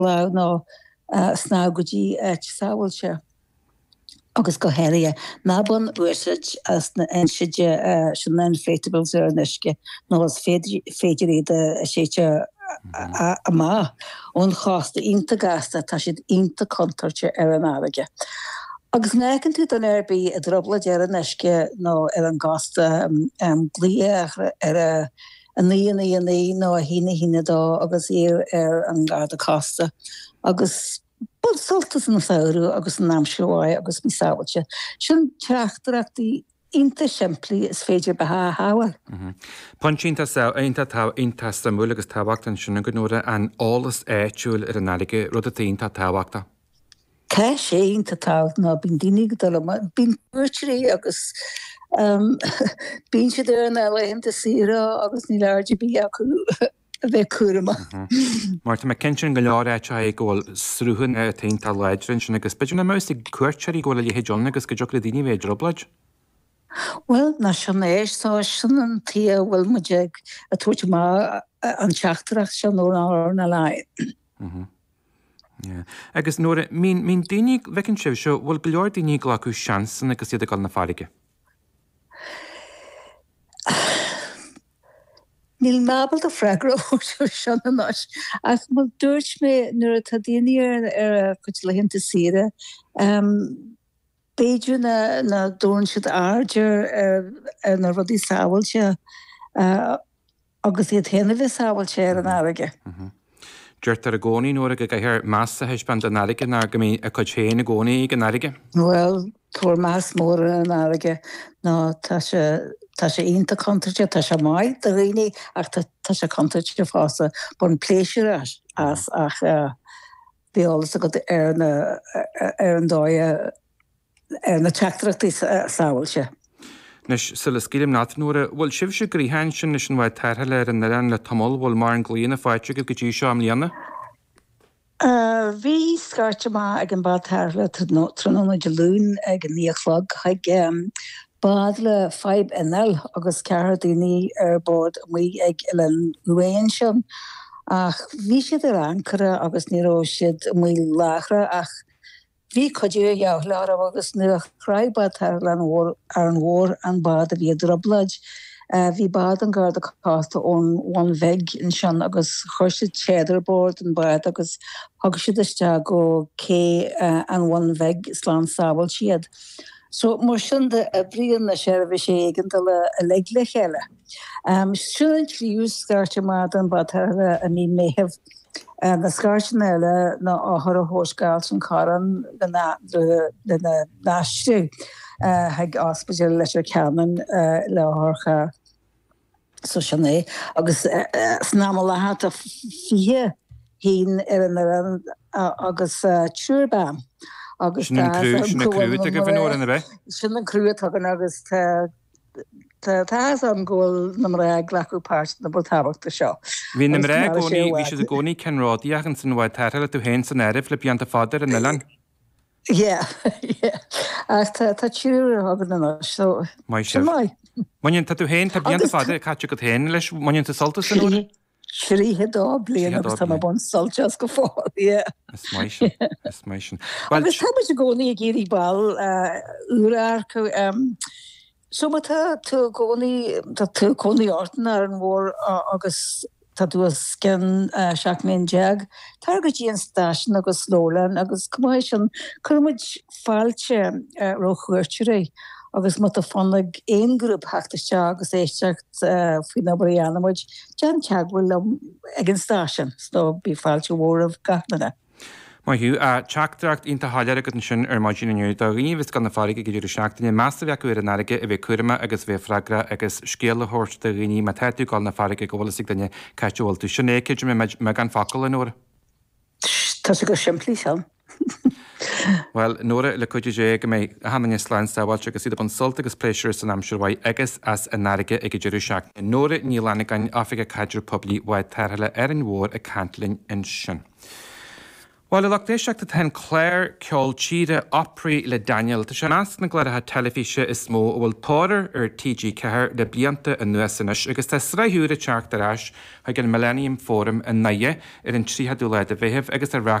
lá nó sná gotí sáhailte. Agus go héir nábun uisid as na einsiide sin na fétables ar neisce nó as féidir iad séte a má ón chásta ínta gasta tá siad ínta contarte ar an áige. Agus nécinn tú an airbí a drobla ar an neisce nó ar an gasta bliach ar a ní nó a híine dá agus ar an garda costa agus bud soltas na saoú agus an námseáid agus ní sáhailte. Sin teachtarachtaí inta siimplí is féidir be háhar. Pontínta sao einta samú agus táhachtta sinna go nóra an álas éitiúil ar an aige rud a tínta táhachtta. Tá sé inta tácht ná bín daine go bín cuairtirí agus bín siad ar an eile sira agus ní láidir bí acu a bheith cuama. Marta me kensin go leir éite ag ggóil srúhann a tínta leidrin sin agus beidir na mí cuairtirí ggóla lí John agus go jola daine bhéh droblaid? Well, na sin éis tá sin an tí bhfuil muideag a tuairte má an teachtarach sin ó na láid. Agus nóra mín daine bhecinn sibh seo bhfuil go leor daine go acu seansan agus iad gáil na fáige. Níl mábal a freigra sin anáis. Ach má dúirt mé nuair a tá daine ar chuid le hinnta sire, Béidir na dúin siad áidir ar na rudí sáhailte agus iad héanana bheith sáhailte ar an áige. Dúirt ar a gcónaí nuair a gaiithir measa heisband an aige ná go mí a chuid chéana gcónaí an aige? Well, tuair meas mór an aige ná tá sé ínta contarte tá sé maiid a riine ach tá sé contarte fása bun pléisiúr as ach bhéolalas a go ar an dóide ar na teachtarachtaí sáhailte. Nes sulla scílim nátanúra bhfuil sibh se gurí hain sin is an bhaid tartha le an naran le tamol bhfuil mar an glíonna fáite go dtí seo am líana? Bhí scarte má ag an bad tarla tróna de lún ag an níochflag ag bad le 5 NL agus cear daoine ar bord mí ag an uéin sin ach bhí siad ar ancara agus níró siad mí láchra ach bhí chuidú jaaghlár agus nuach chraibad ar an mhór an bad a bhí droblaid. Bhí bad an garda cásta ón one veg in sin agus chuirsid cheddarbord an bad agus agus siad iste go cé an one veg slán sábal siad. So mar sin de bríon na sé bhí sé igen a le chéile. Sin tríú scarte má an bad a ní méheh na scartin eile na áthar a hósgáil san caran le na náistú ag áspaidir leis ceann le áthcha so sin é agus snáma lehat a fihe hín ar an agus túrbam agus sin an cruúte go bhór in a bheith? Sin an cruúte hagan agus tá an ggóil na ré leú páirt na butaachta seo. Bhí na ré gcónaí bhí si a gcónaí cenrádaíach an san bhaid teile tú hén san airih le beanta fáidir in Milan? Yeah. Tá tíúr hagan an so mai. Mainn tá tú hén tá beanta fáidir caite go héin leis mainn tá soltas san úr? Sríthe dá blian agus tá bun solteas go fád, Is mai sin. Agus tá a gcónaí a géirí ball úrar so tá tú gcónaí ortan ar an mhór agus tá tú cin seaachmén deag, Tá go dtí an stáisisin agus slólan agus cumáid sin chuid fáilte rochuirte agus mu a fannig éon grúp heachtaiste agus éistecht faoi na Briannamuid Jan teaghfuil ag an stáisisin, nó bí fáilte mhór gachmana. Má hiú a teachtarach ínta háile go an sin ar máidíú do riomhs gan na fáige go dúidir seachtainine measta bheith ar an aige a bheith cuairma agus bheith freigra agus scéala thuirt a rií má teú gáil na fáige go bhla sig daine ceitehil tú sinné céidir me gan facail an uair. Tá sé go siimplí seán. Well, nóra le chuidir dé go mé hamanne sláin sábhailte agus iad an solta agus pléisiir san amsúrhaid agus as an aige ag dúidir seach. Nóra ní lena gan áfrica caidir poblí bhaid tartha ar an mhór a cantlinn in sin. Well leéisseachta ten Claire ceol tíre oprí le Daniel, Tá sé as na gluirithe telefíe is mó bhfuil tóir TG ceir de blianta a nuasanis, agus tá sraithúra teachtarráis ag an Millennium Forum in naie ar an tríthadú le a bheitheh agus